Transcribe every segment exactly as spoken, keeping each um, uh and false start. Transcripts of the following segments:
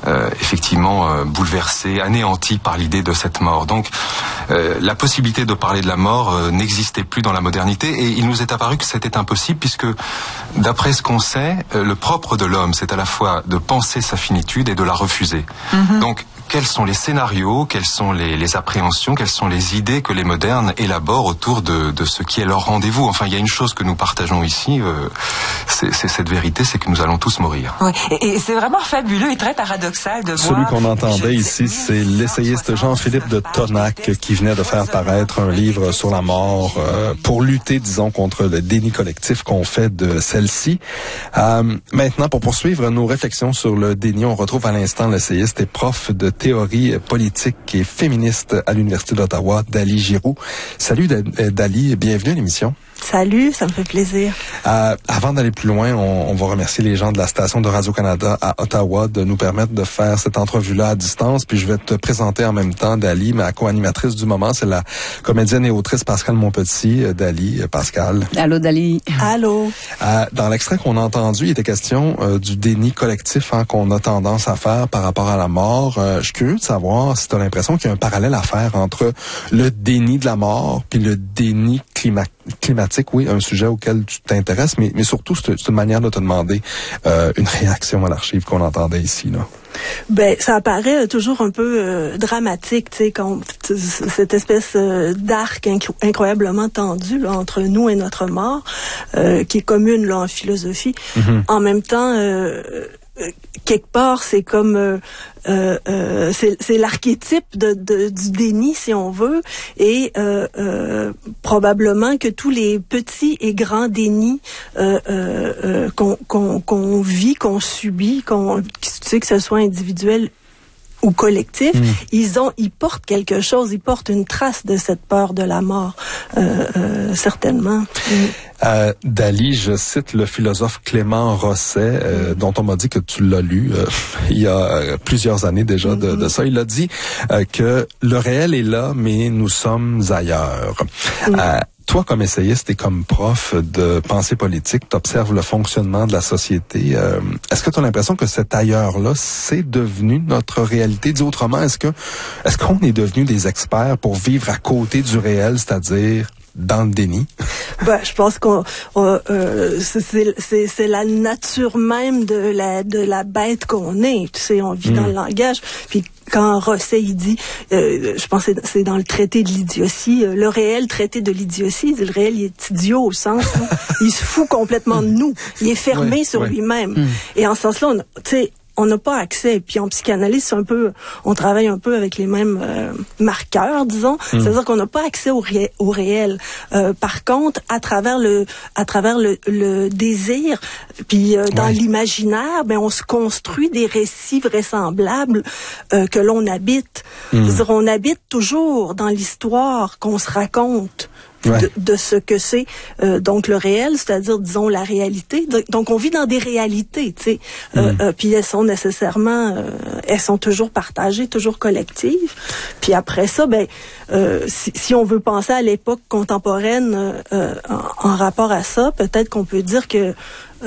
euh, effectivement euh, bouleversés, anéantis par l'idée de cette mort. Donc euh, la possibilité de parler de la mort euh, n'existait plus dans la modernité, et il nous est apparu que c'était impossible, puisque d'après ce qu'on sait, euh, le propre de l'homme, c'est à la fois de penser sa finitude et de la refuser. Mm-hmm. Donc quels sont les scénarios, quelles sont les, les appréhensions, quelles sont les idées que les modernes élaborent autour de, de ce qui est leur rendez-vous. Enfin, il y a une chose que nous partageons ici, euh, c'est, c'est cette vérité, c'est que nous allons tous mourir. Oui, et, et c'est vraiment fabuleux et très paradoxal de Celui voir... Celui qu'on entendait ici, c'est l'essayiste Jean-Philippe de Tonac qui venait de faire paraître un livre sur la mort euh, pour lutter, disons, contre le déni collectif qu'on fait de celle-ci. Euh, maintenant, pour poursuivre nos réflexions sur le déni, on retrouve à l'instant l'essayiste et prof de théorie politique et féministe à l'Université d'Ottawa, Dali Giroux. Salut Dali, bienvenue à l'émission. Salut, ça me fait plaisir. Euh, avant d'aller plus loin, on, on va remercier les gens de la station de Radio-Canada à Ottawa de nous permettre de faire cette entrevue-là à distance. Puis je vais te présenter en même temps Dali, ma co-animatrice du moment. C'est la comédienne et autrice Pascale Monpetit. Dali, Pascale. Allô, Dali. Allô. Euh, dans l'extrait qu'on a entendu, il était question euh, du déni collectif hein, qu'on a tendance à faire par rapport à la mort. Euh, je suis curieux de savoir si tu as l'impression qu'il y a un parallèle à faire entre le déni de la mort puis le déni climatique. Climatique, oui, un sujet auquel tu t'intéresses, mais, mais surtout, c'est, c'est une manière de te demander euh, une réaction à l'archive qu'on entendait ici, là. Ben, ça apparaît toujours un peu euh, dramatique, tu sais, quand cette espèce euh, d'arc inc- incroyablement tendu là, entre nous et notre mort, euh, qui est commune là en philosophie. Mm-hmm. En même temps, euh, euh, quelque part, c'est comme euh, euh, euh, c'est, c'est l'archétype de, de, du déni, si on veut, et euh, euh, probablement que tous les petits et grands dénis euh, euh, euh, qu'on, qu'on, qu'on vit, qu'on subit, qu'on, tu sais, que ce soit individuel ou collectif, mmh. ils ont, ils portent quelque chose, ils portent une trace de cette peur de la mort, euh, euh, certainement. Mmh. Euh, Dali, je cite le philosophe Clément Rosset, euh, mmh. dont on m'a dit que tu l'as lu euh, il y a euh, plusieurs années déjà mmh. de, de ça. Il a dit euh, que le réel est là, mais nous sommes ailleurs. Mmh. Euh, Toi, comme essayiste et comme prof de pensée politique, tu observes le fonctionnement de la société. Euh, est-ce que tu as l'impression que cet ailleurs-là, c'est devenu notre réalité? Dit autrement, est-ce que est-ce qu'on est devenu des experts pour vivre à côté du réel, c'est-à-dire dans le déni? Ben, je pense qu'on on, euh, c'est, c'est, c'est la nature même de la de la bête qu'on est. Tu sais, on vit mmh. dans le langage. Puis quand Rosset il dit, euh, je pense que c'est, c'est dans le traité de l'idiotie, euh, le réel traité de l'idiotie, il dit, le réel il est idiot au sens où il se fout complètement de nous. Il est fermé ouais, sur ouais. lui-même. Mmh. Et en ce sens-là, on, tu sais, on n'a pas accès. Puis en psychanalyse, c'est un peu, on travaille un peu avec les mêmes euh, marqueurs, disons. Mmh. C'est-à-dire qu'on n'a pas accès au, ré, au réel. Euh, par contre, à travers le, à travers le, le désir, puis euh, dans ouais. l'imaginaire, ben on se construit des récits vraisemblables euh, que l'on habite. Mmh. C'est-à-dire, on habite toujours dans l'histoire qu'on se raconte. Ouais. De, de ce que c'est euh, donc le réel, c'est-à-dire disons la réalité. De, donc on vit dans des réalités, tu sais. Mm. Euh, euh, puis elles sont nécessairement, euh, elles sont toujours partagées, toujours collectives. Puis après ça, ben euh, si, si on veut penser à l'époque contemporaine euh, en, en rapport à ça, peut-être qu'on peut dire que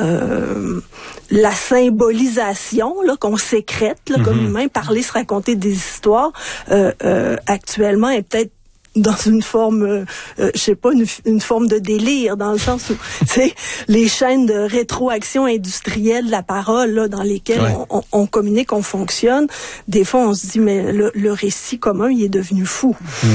Euh, la symbolisation là qu'on sécrète là, mm-hmm. comme humain, parler, se raconter des histoires euh, euh, actuellement est peut-être dans une forme, euh, euh, je sais pas, une, une forme de délire, dans le sens où, tu sais, les chaînes de rétroaction industrielle de la parole, là, dans lesquelles ouais. on, on, on communique, on fonctionne, des fois, on se dit, mais le, le récit commun, il est devenu fou. Mmh.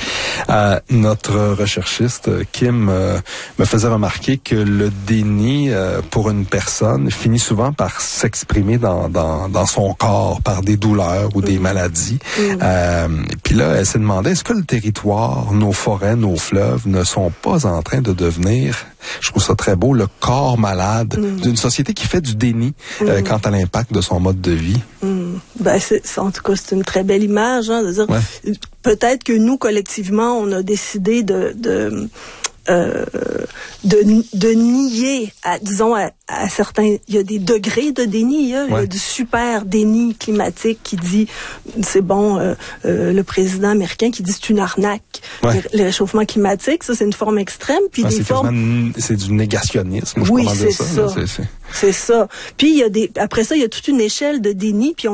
Euh, notre recherchiste, Kim, euh, me faisait remarquer que le déni, euh, pour une personne, finit souvent par s'exprimer dans, dans, dans son corps, par des douleurs ou mmh. des maladies. Mmh. Euh, puis là, elle s'est demandé, est-ce que le territoire, nos forêts, nos fleuves ne sont pas en train de devenir, je trouve ça très beau, le corps malade mmh. d'une société qui fait du déni mmh. euh, quant à l'impact de son mode de vie? Mmh. Ben, c'est, en tout cas, c'est une très belle image, hein, de dire, ouais. peut-être que nous, collectivement, on a décidé de, de, euh, de, de nier, à, disons, à, à certains, il y a des degrés de déni, hein, ouais. il y a du super déni climatique qui dit, c'est bon, euh, euh, le président américain qui dit c'est une arnaque, ouais. le, le réchauffement climatique, ça c'est une forme extrême, puis ah, des c'est formes... C'est du négationnisme, je oui, comment c'est dire ça. ça. Là, c'est, c'est... c'est ça. Puis il y a des, après ça, il y a toute une échelle de déni, puis on